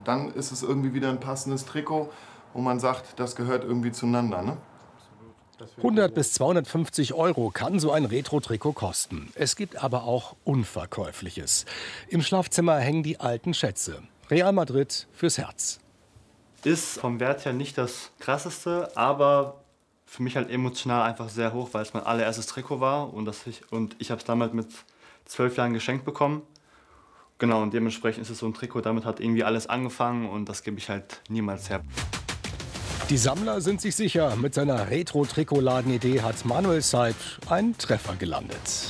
Dann ist es irgendwie wieder ein passendes Trikot, wo man sagt, das gehört irgendwie zueinander, ne? 100 bis 250 € kann so ein Retro-Trikot kosten. Es gibt aber auch Unverkäufliches. Im Schlafzimmer hängen die alten Schätze. Real Madrid fürs Herz. Ist vom Wert her nicht das krasseste, aber für mich halt emotional einfach sehr hoch, weil es mein allererstes Trikot war und ich habe es damals mit 12 Jahren geschenkt bekommen. Genau, und dementsprechend ist es so ein Trikot, damit hat irgendwie alles angefangen und das gebe ich halt niemals her. Die Sammler sind sich sicher, mit seiner Retro-Trikotladen-Idee hat Manuel Seid einen Treffer gelandet.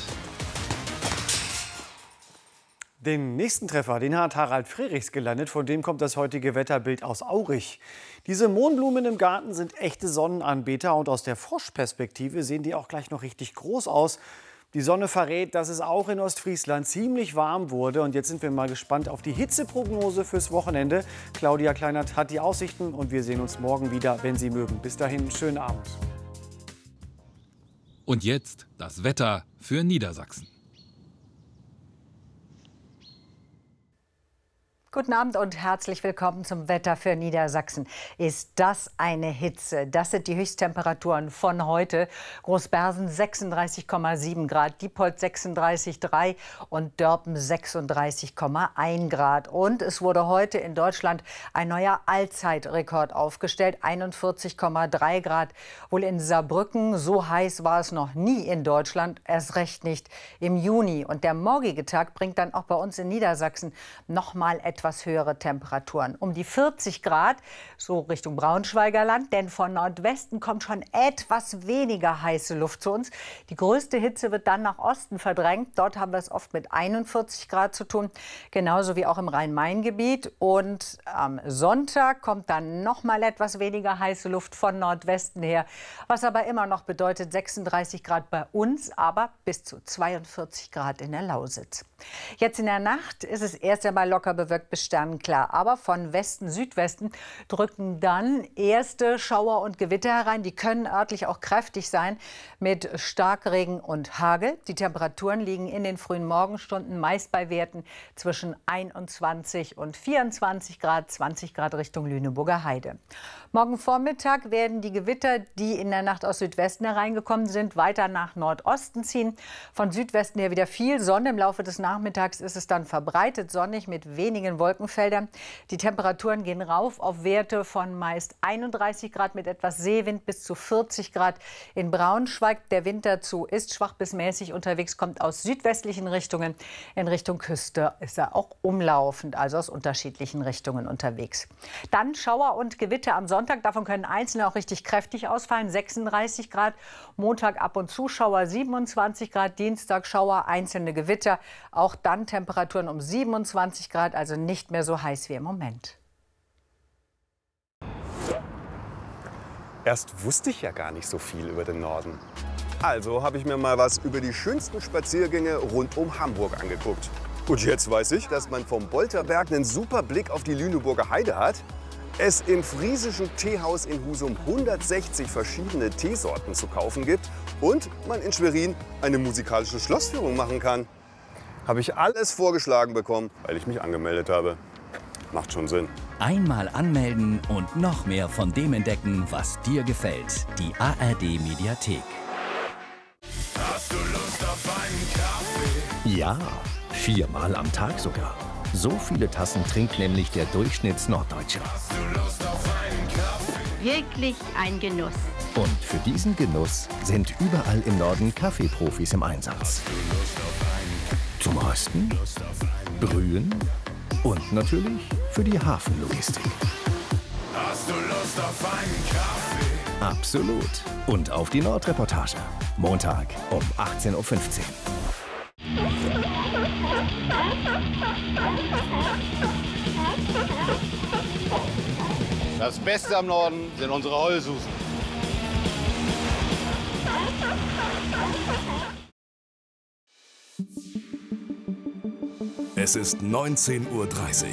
Den nächsten Treffer, den hat Harald Frerichs gelandet. Von dem kommt das heutige Wetterbild aus Aurich. Diese Mohnblumen im Garten sind echte Sonnenanbeter und aus der Froschperspektive sehen die auch gleich noch richtig groß aus. Die Sonne verrät, dass es auch in Ostfriesland ziemlich warm wurde. Und jetzt sind wir mal gespannt auf die Hitzeprognose fürs Wochenende. Claudia Kleinert hat die Aussichten und wir sehen uns morgen wieder, wenn Sie mögen. Bis dahin, schönen Abend. Und jetzt das Wetter für Niedersachsen. Guten Abend und herzlich willkommen zum Wetter für Niedersachsen. Ist das eine Hitze? Das sind die Höchsttemperaturen von heute. Großbersen 36,7 Grad, Diepholz 36,3 und Dörpen 36,1 Grad. Und es wurde heute in Deutschland ein neuer Allzeitrekord aufgestellt, 41,3 Grad. Wohl in Saarbrücken, so heiß war es noch nie in Deutschland, erst recht nicht im Juni. Und der morgige Tag bringt dann auch bei uns in Niedersachsen noch mal etwas höhere Temperaturen. Um die 40 Grad, so Richtung Braunschweiger Land, denn von Nordwesten kommt schon etwas weniger heiße Luft zu uns. Die größte Hitze wird dann nach Osten verdrängt. Dort haben wir es oft mit 41 Grad zu tun, genauso wie auch im Rhein-Main-Gebiet. Und am Sonntag kommt dann noch mal etwas weniger heiße Luft von Nordwesten her, was aber immer noch bedeutet 36 Grad bei uns, aber bis zu 42 Grad in der Lausitz. Jetzt in der Nacht ist es erst einmal locker bewölkt bis sternenklar, aber von Westen, Südwesten drücken dann erste Schauer und Gewitter herein. Die können örtlich auch kräftig sein mit Starkregen und Hagel. Die Temperaturen liegen in den frühen Morgenstunden meist bei Werten zwischen 21 und 24 Grad, 20 Grad Richtung Lüneburger Heide. Morgen Vormittag werden die Gewitter, die in der Nacht aus Südwesten hereingekommen sind, weiter nach Nordosten ziehen. Von Südwesten her wieder viel Sonne. Im Laufe des Nachmittags ist es dann verbreitet sonnig mit wenigen Wolkenfeldern. Die Temperaturen gehen rauf auf Werte von meist 31 Grad mit etwas Seewind bis zu 40 Grad in Braunschweig. Der Wind dazu ist schwach bis mäßig unterwegs, kommt aus südwestlichen Richtungen. In Richtung Küste ist er auch umlaufend, also aus unterschiedlichen Richtungen unterwegs. Dann Schauer und Gewitter am Sonntag. Davon können einzelne auch richtig kräftig ausfallen. 36 Grad. Montag ab und zu Schauer 27 Grad. Dienstag Schauer, einzelne Gewitter. Auch dann Temperaturen um 27 Grad, also nicht mehr so heiß wie im Moment. Erst wusste ich ja gar nicht so viel über den Norden. Also habe ich mir mal was über die schönsten Spaziergänge rund um Hamburg angeguckt. Und jetzt weiß ich, dass man vom Bolterberg einen super Blick auf die Lüneburger Heide hat. Es im friesischen Teehaus in Husum 160 verschiedene Teesorten zu kaufen gibt und man in Schwerin eine musikalische Schlossführung machen kann. Habe ich alles vorgeschlagen bekommen, weil ich mich angemeldet habe. Macht schon Sinn. Einmal anmelden und noch mehr von dem entdecken, was dir gefällt. Die ARD-Mediathek. Hast du Lust auf einen Kaffee? Ja, 4-mal am Tag sogar. So viele Tassen trinkt nämlich der Durchschnittsnorddeutsche. Hast du Lust auf einen Kaffee? Wirklich ein Genuss. Und für diesen Genuss sind überall im Norden Kaffeeprofis im Einsatz. Hast du Lust auf einen? Zum Rösten, Brühen und natürlich für die Hafenlogistik. Hast du Lust auf einen Kaffee? Absolut. Und auf die Nordreportage. Montag um 18:15 Uhr. Das Beste am Norden sind unsere Heulsusen. Es ist 19:30 Uhr.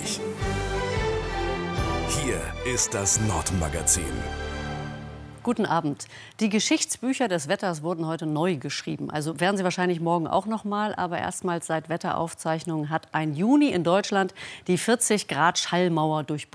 Hier ist das Nordmagazin. Guten Abend. Die Geschichtsbücher des Wetters wurden heute neu geschrieben. Also werden sie wahrscheinlich morgen auch noch mal. Aber erstmals seit Wetteraufzeichnungen hat ein Juni in Deutschland die 40-Grad-Schallmauer durchbrochen.